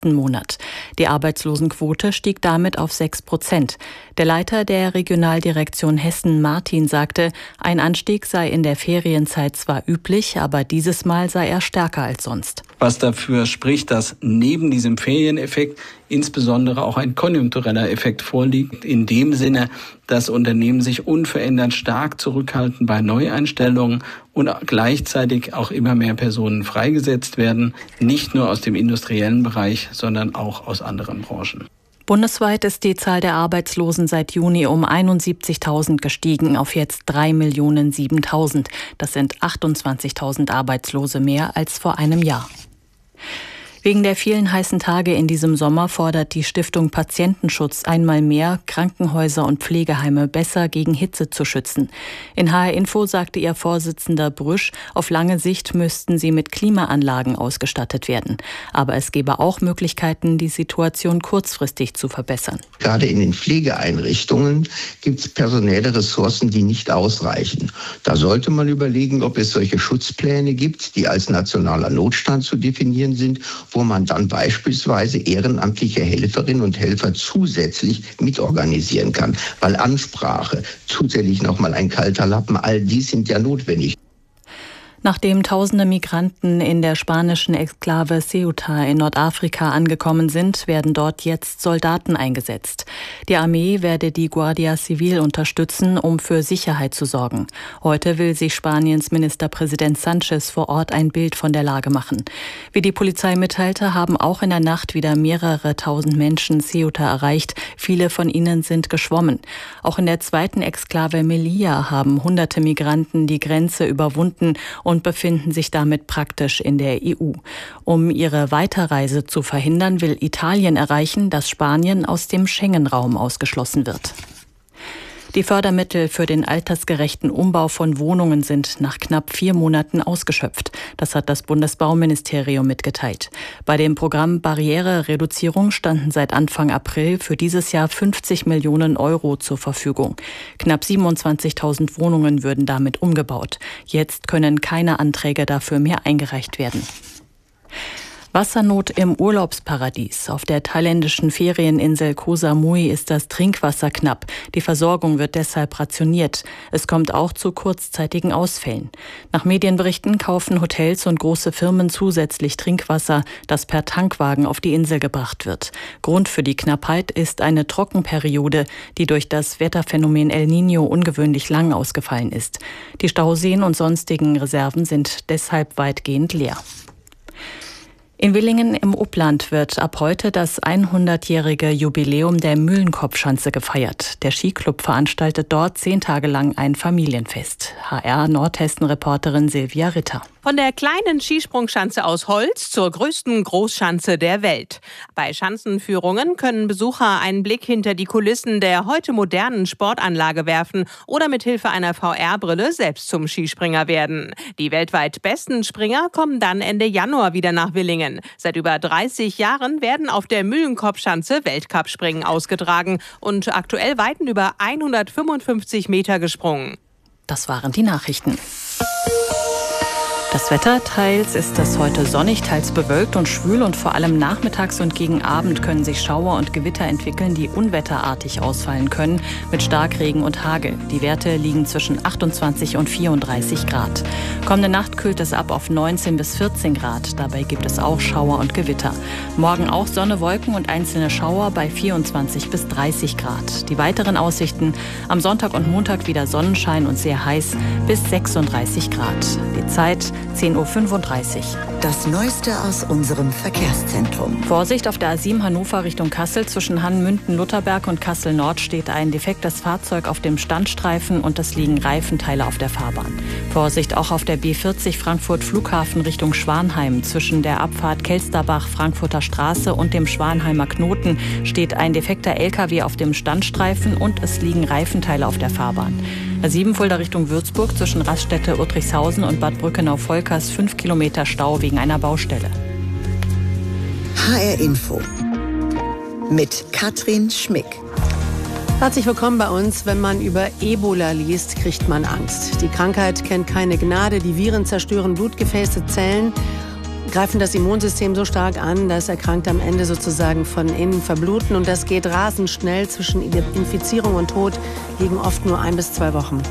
7. Monat. Die Arbeitslosenquote stieg damit auf 6%. Der Leiter der Regionaldirektion Hessen, Martin, sagte, ein Anstieg sei in der Ferienzeit zwar üblich, aber dieses Mal sei er stärker als sonst. Was dafür spricht, dass neben diesem Ferieneffekt insbesondere auch ein konjunktureller Effekt vorliegt, in dem Sinne, dass Unternehmen sich unverändert stark zurückhalten bei Neueinstellungen und gleichzeitig auch immer mehr Personen freigesetzt werden, nicht nur aus dem industriellen Bereich, sondern auch aus anderen Branchen. Bundesweit ist die Zahl der Arbeitslosen seit Juni um 71.000 gestiegen auf jetzt 3.007.000. Das sind 28.000 Arbeitslose mehr als vor einem Jahr. Wegen der vielen heißen Tage in diesem Sommer fordert die Stiftung Patientenschutz einmal mehr, Krankenhäuser und Pflegeheime besser gegen Hitze zu schützen. In HR Info sagte ihr Vorsitzender Brüsch, auf lange Sicht müssten sie mit Klimaanlagen ausgestattet werden. Aber es gäbe auch Möglichkeiten, die Situation kurzfristig zu verbessern. Gerade in den Pflegeeinrichtungen gibt es personelle Ressourcen, die nicht ausreichen. Da sollte man überlegen, ob es solche Schutzpläne gibt, die als nationaler Notstand zu definieren sind, wo man dann beispielsweise ehrenamtliche Helferinnen und Helfer zusätzlich mitorganisieren kann. Weil Ansprache, zusätzlich nochmal ein kalter Lappen, all dies sind ja notwendig. Nachdem tausende Migranten in der spanischen Exklave Ceuta in Nordafrika angekommen sind, werden dort jetzt Soldaten eingesetzt. Die Armee werde die Guardia Civil unterstützen, um für Sicherheit zu sorgen. Heute will sich Spaniens Ministerpräsident Sánchez vor Ort ein Bild von der Lage machen. Wie die Polizei mitteilte, haben auch in der Nacht wieder mehrere tausend Menschen Ceuta erreicht. Viele von ihnen sind geschwommen. Auch in der zweiten Exklave Melilla haben hunderte Migranten die Grenze überwunden und befinden sich damit praktisch in der EU. Um ihre Weiterreise zu verhindern, will Italien erreichen, dass Spanien aus dem Schengen-Raum ausgeschlossen wird. Die Fördermittel für den altersgerechten Umbau von Wohnungen sind nach knapp 4 Monaten ausgeschöpft. Das hat das Bundesbauministerium mitgeteilt. Bei dem Programm Barrierereduzierung standen seit Anfang April für dieses Jahr 50 Millionen Euro zur Verfügung. Knapp 27.000 Wohnungen würden damit umgebaut. Jetzt können keine Anträge dafür mehr eingereicht werden. Wassernot im Urlaubsparadies. Auf der thailändischen Ferieninsel Koh Samui ist das Trinkwasser knapp. Die Versorgung wird deshalb rationiert. Es kommt auch zu kurzzeitigen Ausfällen. Nach Medienberichten kaufen Hotels und große Firmen zusätzlich Trinkwasser, das per Tankwagen auf die Insel gebracht wird. Grund für die Knappheit ist eine Trockenperiode, die durch das Wetterphänomen El Niño ungewöhnlich lang ausgefallen ist. Die Stauseen und sonstigen Reserven sind deshalb weitgehend leer. In Willingen im Upland wird ab heute das 100-jährige Jubiläum der Mühlenkopfschanze gefeiert. Der Skiclub veranstaltet dort 10 Tage lang ein Familienfest. HR Nordhessen-Reporterin Silvia Ritter. Von der kleinen Skisprungschanze aus Holz zur größten Großschanze der Welt. Bei Schanzenführungen können Besucher einen Blick hinter die Kulissen der heute modernen Sportanlage werfen oder mit Hilfe einer VR-Brille selbst zum Skispringer werden. Die weltweit besten Springer kommen dann Ende Januar wieder nach Willingen. Seit über 30 Jahren werden auf der Mühlenkopfschanze Weltcup-Springen ausgetragen und aktuell weiten über 155 Meter gesprungen. Das waren die Nachrichten. Das Wetter, teils ist es heute sonnig, teils bewölkt und schwül und vor allem nachmittags und gegen Abend können sich Schauer und Gewitter entwickeln, die unwetterartig ausfallen können, mit Starkregen und Hagel. Die Werte liegen zwischen 28 und 34 Grad. Kommende Nacht kühlt es ab auf 19 bis 14 Grad. Dabei gibt es auch Schauer und Gewitter. Morgen auch Sonne, Wolken und einzelne Schauer bei 24 bis 30 Grad. Die weiteren Aussichten: am Sonntag und Montag wieder Sonnenschein und sehr heiß bis 36 Grad. Die Zeit 10.35 Uhr. Das Neueste aus unserem Verkehrszentrum. Vorsicht auf der A7 Hannover Richtung Kassel. Zwischen Hannen-Münden-Lutherberg und Kassel-Nord steht ein defektes Fahrzeug auf dem Standstreifen und es liegen Reifenteile auf der Fahrbahn. Vorsicht auch auf der B40 Frankfurt Flughafen Richtung Schwanheim. Zwischen der Abfahrt Kelsterbach Frankfurter Straße und dem Schwanheimer Knoten steht ein defekter LKW auf dem Standstreifen und es liegen Reifenteile auf der Fahrbahn. A7 Fulda Richtung Würzburg zwischen Raststätte Uttrichshausen und Bad Brückenau-Volkers 5 Kilometer Stau wegen einer Baustelle. HR Info mit Katrin Schmick. Herzlich willkommen bei uns. Wenn man über Ebola liest, kriegt man Angst. Die Krankheit kennt keine Gnade. Die Viren zerstören blutgefäße, Zellen. greifen das Immunsystem so stark an, dass Erkrankte am Ende sozusagen von innen verbluten. Und das geht rasend schnell. Zwischen Infizierung und Tod liegen oft nur 1 bis 2 Wochen.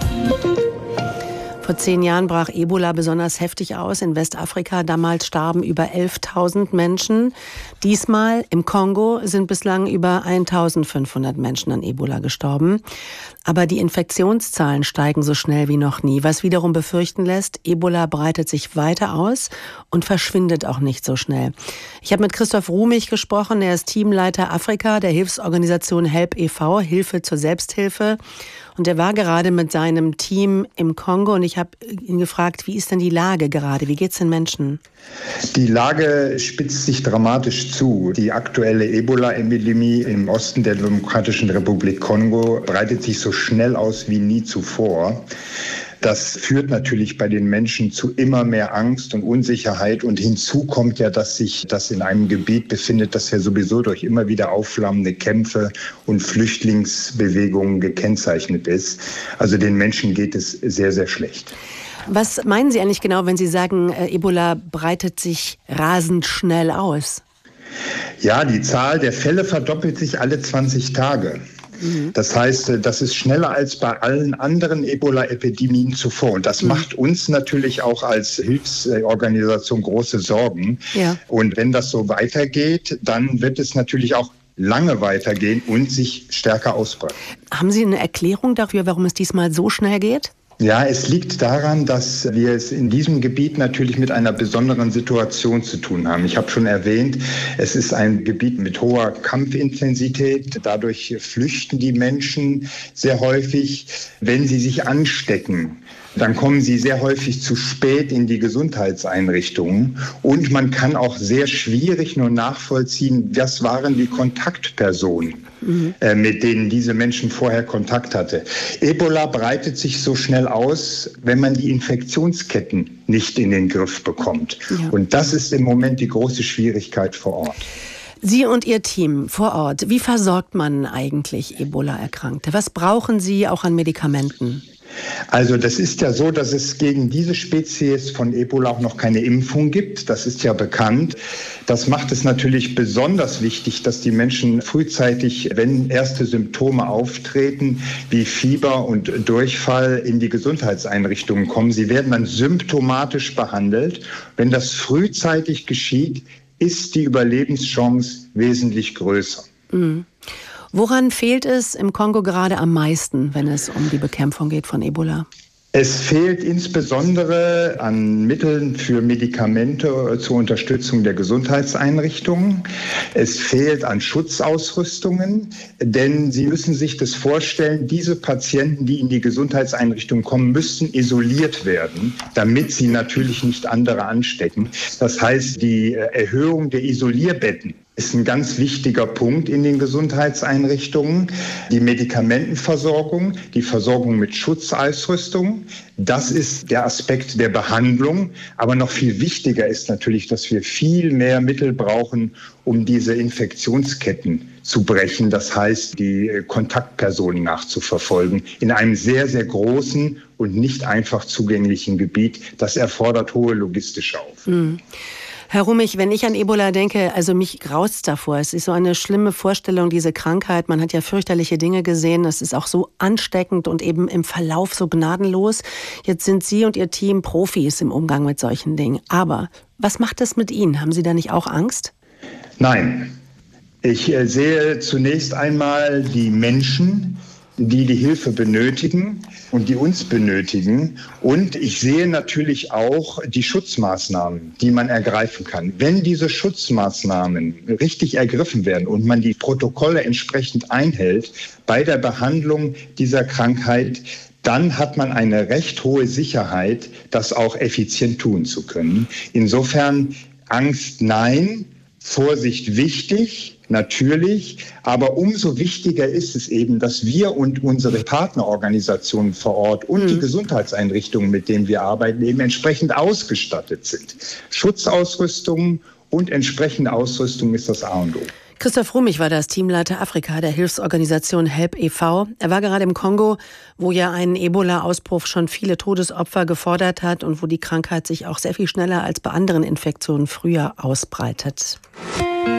Vor 10 Jahren brach Ebola besonders heftig aus in Westafrika. Damals starben über 11.000 Menschen. Diesmal im Kongo sind bislang über 1.500 Menschen an Ebola gestorben. Aber die Infektionszahlen steigen so schnell wie noch nie, was wiederum befürchten lässt, Ebola breitet sich weiter aus und verschwindet auch nicht so schnell. Ich habe mit Christoph Rumich gesprochen, er ist Teamleiter Afrika der Hilfsorganisation Help e.V., Hilfe zur Selbsthilfe. Und er war gerade mit seinem Team im Kongo und ich habe ihn gefragt, wie ist denn die Lage gerade? Wie geht's den Menschen? Die Lage spitzt sich dramatisch zu. Die aktuelle Ebola-Epidemie im Osten der Demokratischen Republik Kongo breitet sich so schnell aus wie nie zuvor. Das führt natürlich bei den Menschen zu immer mehr Angst und Unsicherheit. Und hinzu kommt ja, dass sich das in einem Gebiet befindet, das ja sowieso durch immer wieder aufflammende Kämpfe und Flüchtlingsbewegungen gekennzeichnet ist. Also den Menschen geht es sehr, sehr schlecht. Was meinen Sie eigentlich genau, wenn Sie sagen, Ebola breitet sich rasend schnell aus? Ja, die Zahl der Fälle verdoppelt sich alle 20 Tage. Das heißt, das ist schneller als bei allen anderen Ebola-Epidemien zuvor. Und das macht uns natürlich auch als Hilfsorganisation große Sorgen. Ja. Und wenn das so weitergeht, dann wird es natürlich auch lange weitergehen und sich stärker ausbreiten. Haben Sie eine Erklärung dafür, warum es diesmal so schnell geht? Ja, es liegt daran, dass wir es in diesem Gebiet natürlich mit einer besonderen Situation zu tun haben. Ich habe schon erwähnt, es ist ein Gebiet mit hoher Kampfintensität. Dadurch flüchten die Menschen sehr häufig, wenn sie sich anstecken. Dann kommen sie sehr häufig zu spät in die Gesundheitseinrichtungen. Und man kann auch sehr schwierig nur nachvollziehen, was waren die Kontaktpersonen, mit denen diese Menschen vorher Kontakt hatte. Ebola breitet sich so schnell aus, wenn man die Infektionsketten nicht in den Griff bekommt. Ja. Und das ist im Moment die große Schwierigkeit vor Ort. Sie und Ihr Team vor Ort, wie versorgt man eigentlich Ebola-Erkrankte? Was brauchen Sie auch an Medikamenten? Also das ist ja so, dass es gegen diese Spezies von Ebola auch noch keine Impfung gibt. Das ist ja bekannt. Das macht es natürlich besonders wichtig, dass die Menschen frühzeitig, wenn erste Symptome auftreten, wie Fieber und Durchfall, in die Gesundheitseinrichtungen kommen. Sie werden dann symptomatisch behandelt. Wenn das frühzeitig geschieht, ist die Überlebenschance wesentlich größer. Mhm. Woran fehlt es im Kongo gerade am meisten, wenn es um die Bekämpfung geht von Ebola? Es fehlt insbesondere an Mitteln für Medikamente zur Unterstützung der Gesundheitseinrichtungen. Es fehlt an Schutzausrüstungen, denn Sie müssen sich das vorstellen, diese Patienten, die in die Gesundheitseinrichtungen kommen, müssen isoliert werden, damit sie natürlich nicht andere anstecken. Das heißt, die Erhöhung der Isolierbetten ist ein ganz wichtiger Punkt in den Gesundheitseinrichtungen. Die Medikamentenversorgung, die Versorgung mit Schutzausrüstung, das ist der Aspekt der Behandlung. Aber noch viel wichtiger ist natürlich, dass wir viel mehr Mittel brauchen, um diese Infektionsketten zu brechen. Das heißt, die Kontaktpersonen nachzuverfolgen in einem sehr, sehr großen und nicht einfach zugänglichen Gebiet. Das erfordert hohe logistische Aufwände. Herr Rumich, wenn ich an Ebola denke, also mich graust davor. Es ist so eine schlimme Vorstellung, diese Krankheit. Man hat ja fürchterliche Dinge gesehen. Es ist auch so ansteckend und eben im Verlauf so gnadenlos. Jetzt sind Sie und Ihr Team Profis im Umgang mit solchen Dingen. Aber was macht das mit Ihnen? Haben Sie da nicht auch Angst? Nein. Ich sehe zunächst einmal die Menschen, die die Hilfe benötigen und die uns benötigen. Und ich sehe natürlich auch die Schutzmaßnahmen, die man ergreifen kann. Wenn diese Schutzmaßnahmen richtig ergriffen werden und man die Protokolle entsprechend einhält bei der Behandlung dieser Krankheit, dann hat man eine recht hohe Sicherheit, das auch effizient tun zu können. Insofern Angst nein, Vorsicht wichtig, natürlich, aber umso wichtiger ist es eben, dass wir und unsere Partnerorganisationen vor Ort und die Gesundheitseinrichtungen, mit denen wir arbeiten, eben entsprechend ausgestattet sind. Schutzausrüstung und entsprechende Ausrüstung ist das A und O. Christoph Rummich war das Teamleiter Afrika der Hilfsorganisation HELP e.V. Er war gerade im Kongo, wo ja ein Ebola-Ausbruch schon viele Todesopfer gefordert hat und wo die Krankheit sich auch sehr viel schneller als bei anderen Infektionen früher ausbreitet.